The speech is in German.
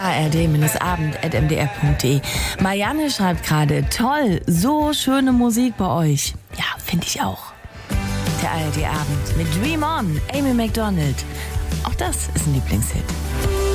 ard-abend@mdr.de. Marianne schreibt gerade, toll, so schöne Musik bei euch. Ja, finde ich auch. Der ARD-Abend mit Dream On, Amy Macdonald. Auch das ist ein Lieblingshit.